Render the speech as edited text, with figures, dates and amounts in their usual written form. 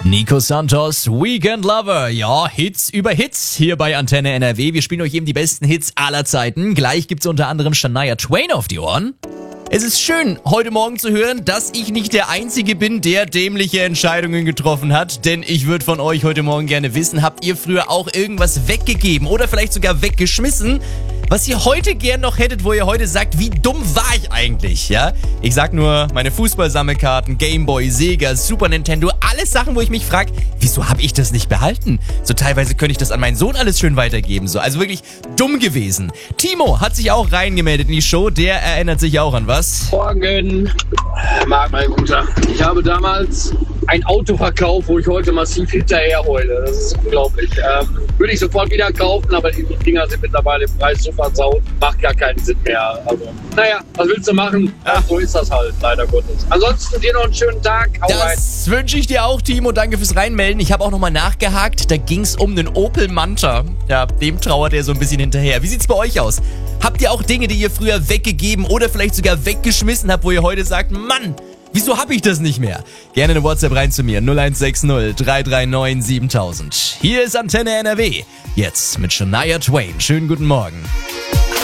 Nico Santos, Weekend Lover. Ja, Hits über Hits hier bei Antenne NRW. Wir spielen euch eben die besten Hits aller Zeiten. Gleich gibt's unter anderem Shania Twain auf die Ohren. Es ist schön, heute Morgen zu hören, dass ich nicht der Einzige bin, der dämliche Entscheidungen getroffen hat. Denn ich würde von euch heute Morgen gerne wissen, habt ihr früher auch irgendwas weggegeben oder vielleicht sogar weggeschmissen, was ihr heute gern noch hättet, wo ihr heute sagt, wie dumm war ich eigentlich, ja? Ich sag nur, meine Fußballsammelkarten, Gameboy, Sega, Super Nintendo, alles Sachen, wo ich mich frage, wieso habe ich das nicht behalten? So teilweise könnte ich das an meinen Sohn alles schön weitergeben, so. Also wirklich dumm gewesen. Timo hat sich auch reingemeldet in die Show, der erinnert sich auch an was. Morgen, Marc, mein Guter. Ich habe damals ein Auto verkauft, wo ich heute massiv hinterher heule. Das ist unglaublich. Würde ich sofort wieder kaufen, aber die Dinger sind mittlerweile im Preis so versaut. Macht gar keinen Sinn mehr. Also, naja, was willst du machen? Ja, so ist das halt, leider Gottes. Ansonsten dir noch einen schönen Tag. Hau rein. Das wünsche ich dir auch, Timo. Danke fürs Reinmelden. Ich habe auch nochmal nachgehakt. Da ging es um den Opel Manta. Ja, dem trauert er so ein bisschen hinterher. Wie sieht's bei euch aus? Habt ihr auch Dinge, die ihr früher weggegeben oder vielleicht sogar weggeschmissen habt, wo ihr heute sagt, Mann, wieso hab ich das nicht mehr? Gerne eine WhatsApp rein zu mir, 0160 339 7000. Hier ist Antenne NRW. Jetzt mit Shania Twain. Schönen guten Morgen.